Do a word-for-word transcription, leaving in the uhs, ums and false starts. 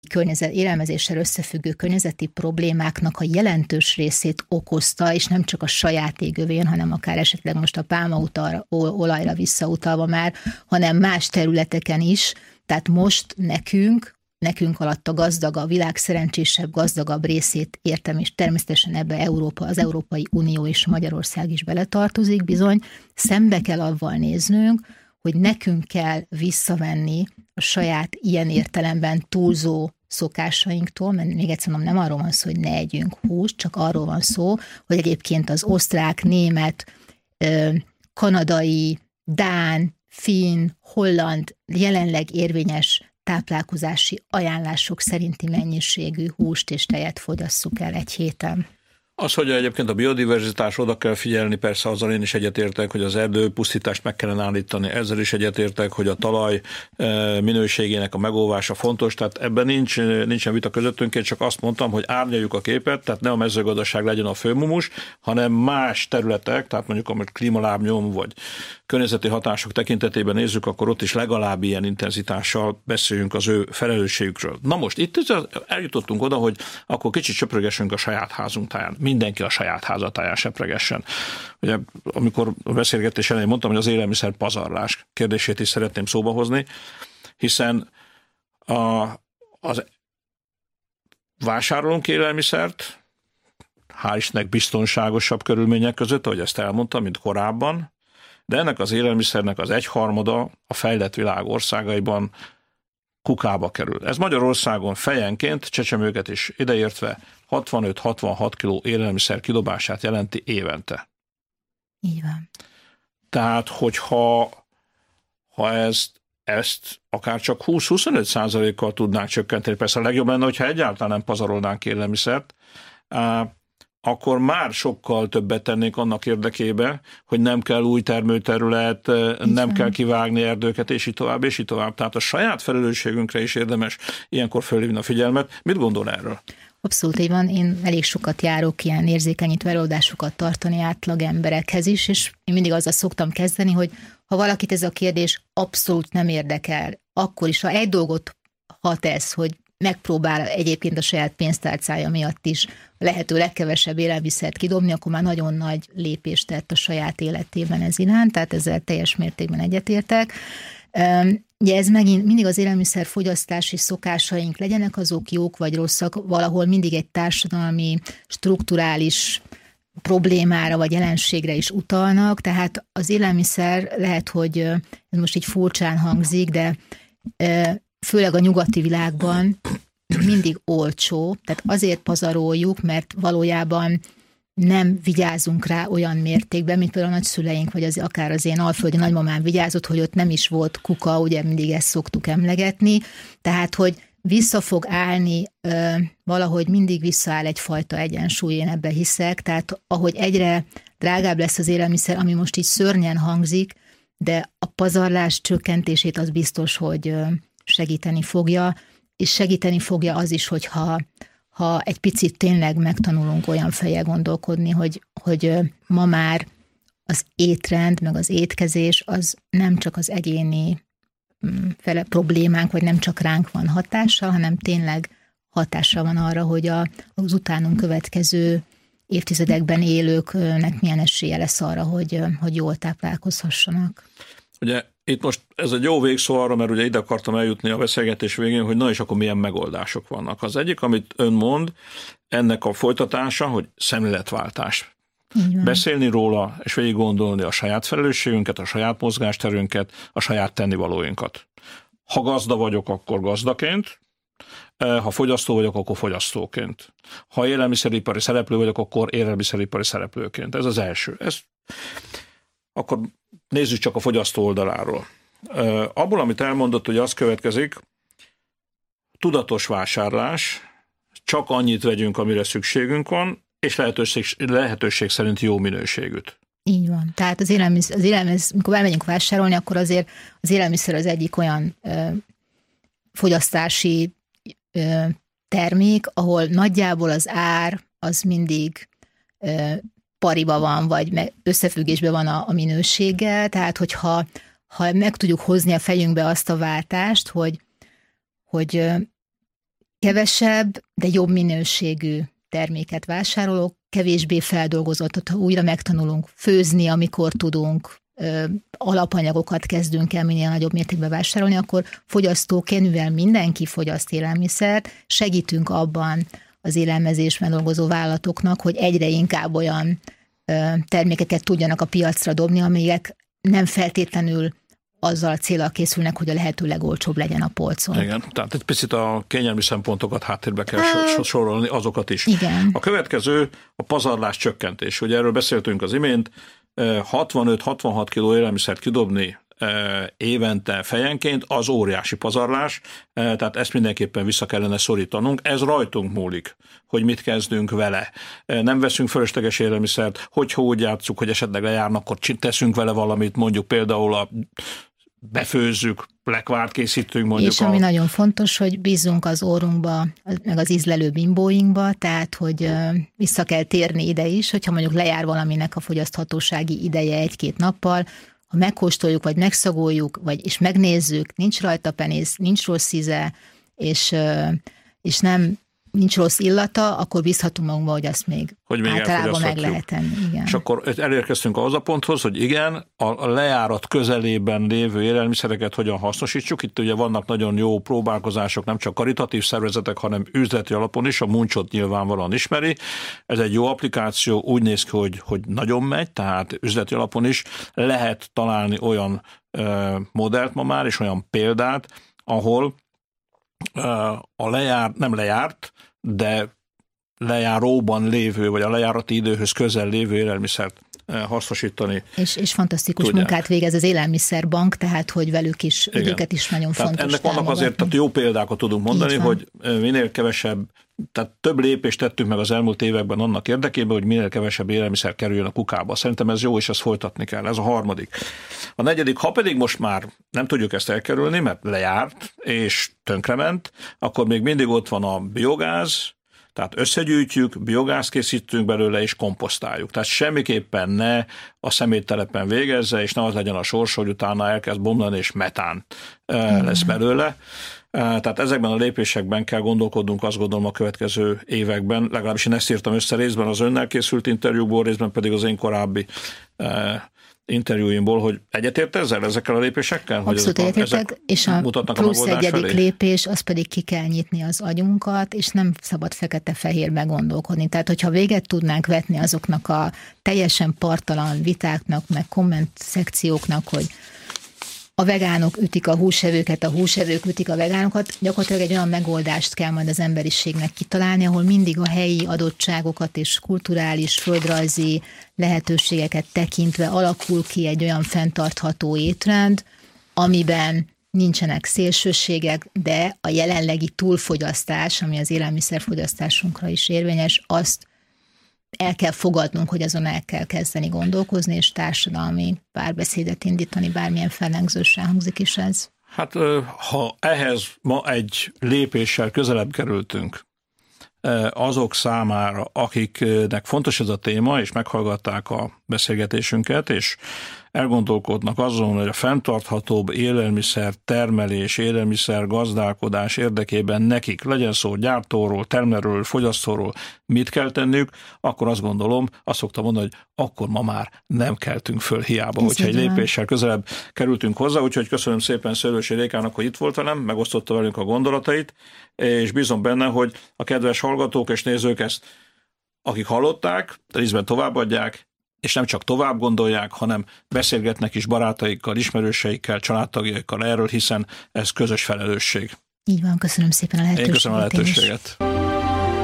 környezet, élelmezéssel összefüggő környezeti problémáknak a jelentős részét okozta, és nem csak a saját égövén, hanem akár esetleg most a pálmaolajra visszautalva már, hanem más területeken is. Tehát most nekünk, nekünk alatt a gazdag, a világ szerencsésebb, gazdagabb részét értem, és természetesen ebbe Európa, az Európai Unió és Magyarország is beletartozik, bizony szembe kell avval néznünk, hogy nekünk kell visszavenni a saját ilyen értelemben túlzó szokásainktól, mert még egyszer mondom, nem arról van szó, hogy ne együnk húst, csak arról van szó, hogy egyébként az osztrák, német, kanadai, dán, finn, holland jelenleg érvényes táplálkozási ajánlások szerinti mennyiségű húst és tejet fogyasszuk el egy héten. Az, hogy egyébként a biodiverzitás oda kell figyelni, persze azzal én is egyetértek, hogy az erdőpusztítást meg kellene állítani, ezzel is egyetértek, hogy a talaj minőségének a megóvása fontos, tehát ebben nincs, nincsen vita közöttünk, én csak azt mondtam, hogy árnyaljuk a képet, tehát ne a mezőgazdaság legyen a főmumus, hanem más területek, tehát mondjuk amikor klímalábnyom vagy környezeti hatások tekintetében nézzük, akkor ott is legalább ilyen intenzitással beszéljünk az ő felelősségükről. Na most itt eljutottunk oda, hogy akkor kicsit söprögessünk a saját házunk táján. Mindenki a saját házatáján söprögessen. Ugye, amikor a beszélgetés elején mondtam, hogy az élelmiszer pazarlás kérdését is szeretném szóba hozni, hiszen a, az vásárolunk élelmiszert, hál' Istennek biztonságosabb körülmények között, ahogy ezt elmondtam, mint korábban, de ennek az élelmiszernek az egyharmada a fejlett világ országaiban kukába kerül. Ez Magyarországon fejenként, csecsemőket is ideértve, hatvanöt-hatvanhat kiló élelmiszer kidobását jelenti évente. Így van. Tehát, hogyha ha ezt, ezt akár csak húsz-huszonöt százalékkal tudnánk csökkenteni, persze a legjobb lenne, hogyha egyáltalán nem pazarolnánk élelmiszert, akkor már sokkal többet tennénk annak érdekébe, hogy nem kell új termőterület, így nem van. Kell kivágni erdőket, és így tovább, és így tovább. Tehát a saját felelősségünkre is érdemes ilyenkor fölhívni a figyelmet. Mit gondol erről? Abszolút így van. Én elég sokat járok ilyen érzékenyítő előadásokat tartani átlag emberekhez is, és én mindig azzal szoktam kezdeni, hogy ha valakit ez a kérdés abszolút nem érdekel, akkor is, ha egy dolgot hat ez, hogy megpróbál egyébként a saját pénztárcája miatt is lehető legkevesebb élelmiszert kidobni, akkor már nagyon nagy lépést tett a saját életében ez iránt, tehát ezzel teljes mértékben egyetértek. Ugye ez megint mindig az élelmiszer fogyasztási szokásaink, legyenek azok jók vagy rosszak, valahol mindig egy társadalmi, strukturális problémára vagy jelenségre is utalnak, tehát az élelmiszer lehet, hogy ez most így furcsán hangzik, de főleg a nyugati világban mindig olcsó, tehát azért pazaroljuk, mert valójában nem vigyázunk rá olyan mértékben, mint például a nagyszüleink, vagy az, akár az én alföldi nagymamám vigyázott, hogy ott nem is volt kuka, ugye mindig ezt szoktuk emlegetni, tehát, hogy vissza fog állni, valahogy mindig visszaáll egyfajta egyensúly, én ebbe hiszek, tehát ahogy egyre drágább lesz az élelmiszer, ami most így szörnyen hangzik, de a pazarlás csökkentését az biztos, hogy segíteni fogja, és segíteni fogja az is, hogyha ha egy picit tényleg megtanulunk olyan fejjel gondolkodni, hogy, hogy ma már az étrend, meg az étkezés az nem csak az egyéni fele problémánk, vagy nem csak ránk van hatással, hanem tényleg hatással van arra, hogy a, az utánunk következő évtizedekben élőknek milyen esélye lesz arra, hogy, hogy jól táplálkozhassanak. Ugye itt most ez egy jó végszó arra, mert ugye ide akartam eljutni a beszélgetés végén, hogy na és akkor milyen megoldások vannak. Az egyik, amit ön mond, ennek a folytatása, hogy szemléletváltás. Beszélni róla, és végig gondolni a saját felelősségünket, a saját mozgásterünket, a saját tennivalóinkat. Ha gazda vagyok, akkor gazdaként, ha fogyasztó vagyok, akkor fogyasztóként. Ha élelmiszeripari szereplő vagyok, akkor élelmiszeripari szereplőként. Ez az első. Ez... Akkor nézzük csak a fogyasztó oldaláról. Abból, amit elmondott, hogy az következik, tudatos vásárlás, csak annyit vegyünk, amire szükségünk van, és lehetőség, lehetőség szerint jó minőségűt. Így van. Tehát az élelmiszer, az élelmiszer, amikor elmegyünk vásárolni, akkor azért az élelmiszer az egyik olyan ö, fogyasztási ö, termék, ahol nagyjából az ár az mindig ö, pariba van, vagy összefüggésben van a, a minőséggel, tehát hogyha ha meg tudjuk hozni a fejünkbe azt a váltást, hogy, hogy kevesebb, de jobb minőségű terméket vásárolok, kevésbé feldolgozott, ha újra megtanulunk főzni, amikor tudunk, ö, alapanyagokat kezdünk el minél nagyobb mértékben vásárolni, akkor fogyasztóként, mivel mindenki fogyaszt élelmiszert, segítünk abban az élelmezésben dolgozó vállalatoknak, hogy egyre inkább olyan ö, termékeket tudjanak a piacra dobni, amelyek nem feltétlenül azzal a céllal készülnek, hogy a lehető legolcsóbb legyen a polcon. Igen, tehát egy picit a kényelmi szempontokat háttérbe kell hát, sorolni, azokat is. Igen. A következő a pazarlás csökkentés. Ugye erről beszéltünk az imént, hatvanöt-hatvanhat kiló élelmiszert kidobni évente fejenként, az óriási pazarlás, tehát ezt mindenképpen vissza kellene szorítanunk. Ez rajtunk múlik, hogy mit kezdünk vele. Nem veszünk fölösleges élelmiszert, hogyha úgy játsszuk, hogy esetleg lejárnak, akkor teszünk vele valamit, mondjuk például a befőzzük, lekvárt készítünk mondjuk. És ami a... nagyon fontos, hogy bízzunk az órunkba, meg az ízlelő bimbóinkba, tehát, hogy vissza kell térni ide is, hogyha mondjuk lejár valaminek a fogyaszthatósági ideje egy-két nappal, ha megkóstoljuk, vagy megszagoljuk, vagy és megnézzük, nincs rajta penész, nincs rossz íze, és, és nem nincs rossz illata, akkor bízhatunk magunkba, hogy azt még, hogy még általában meg lehet tenni. Igen. És akkor elérkeztünk ahhoz a ponthoz, hogy igen, a lejárat közelében lévő élelmiszereket hogyan hasznosítsuk. Itt ugye vannak nagyon jó próbálkozások, nem csak karitatív szervezetek, hanem üzleti alapon is. A Munchot nyilvánvalóan ismeri. Ez egy jó applikáció, úgy néz ki, hogy, hogy nagyon megy, tehát üzleti alapon is lehet találni olyan ö, modellt ma már, és olyan példát, ahol a lejár, nem lejárt, de lejáróban lévő, vagy a lejárati időhöz közel lévő élelmiszert hasznosítani. És, és fantasztikus tudják. Munkát végez az élelmiszerbank, tehát hogy velük is, igen. őket is nagyon tehát fontos ennek vannak azért tehát jó példákat tudunk mondani, hogy minél kevesebb, tehát több lépést tettünk meg az elmúlt években annak érdekében, hogy minél kevesebb élelmiszer kerüljön a kukába. Szerintem ez jó, és ezt folytatni kell. Ez a harmadik. A negyedik, ha pedig most már nem tudjuk ezt elkerülni, mert lejárt és tönkrement, akkor még mindig ott van a biogáz, tehát összegyűjtjük, biogáz készítünk belőle, és komposztáljuk. Tehát semmiképpen ne a szeméttelepen végezze, és ne az legyen a sors, hogy utána elkezd bomlani, és metán mm. lesz belőle. Tehát ezekben a lépésekben kell gondolkodnunk, azt gondolom a következő években, legalábbis én ezt írtam össze részben az önnel készült interjúból, részben pedig az én korábbi interjúimból, hogy egyetért ezzel, ezekkel a lépésekkel? Abszolút hogy egyetértek, és a plusz a egyedik felé? Lépés, az pedig ki kell nyitni az agyunkat, és nem szabad fekete-fehérbe gondolkodni. Tehát, hogyha véget tudnánk vetni azoknak a teljesen parttalan vitáknak, meg komment szekcióknak, hogy a vegánok ütik a húsevőket, a húsevők ütik a vegánokat, gyakorlatilag egy olyan megoldást kell majd az emberiségnek kitalálni, ahol mindig a helyi adottságokat és kulturális, földrajzi lehetőségeket tekintve alakul ki egy olyan fenntartható étrend, amiben nincsenek szélsőségek, de a jelenlegi túlfogyasztás, ami az élelmiszerfogyasztásunkra is érvényes, azt el kell fogadnunk, hogy azon el kell kezdeni gondolkozni, és társadalmi párbeszédet indítani, bármilyen fellengzősen hangzik is ez. Hát ha ehhez ma egy lépéssel közelebb kerültünk azok számára, akiknek fontos ez a téma, és meghallgatták a beszélgetésünket, és elgondolkodnak azon, hogy a fenntarthatóbb élelmiszer termelés, élelmiszer gazdálkodás érdekében nekik, legyen szó gyártóról, termelőről, fogyasztóról, mit kell tennünk, akkor azt gondolom, azt szoktam mondani, hogy akkor ma már nem keltünk föl hiába, ez hogyha egy lépéssel közelebb kerültünk hozzá, úgyhogy köszönöm szépen Szőlősi Rékának, hogy itt volt velem, megosztotta velünk a gondolatait, és bízom benne, hogy a kedves hallgatók és nézők ezt, akik hallották, részben továbbadják, és nem csak tovább gondolják, hanem beszélgetnek is barátaikkal, ismerőseikkel, családtagjaikkal erről, hiszen ez közös felelősség. Így van, köszönöm szépen a lehetőséget. Én köszönöm a lehetőséget.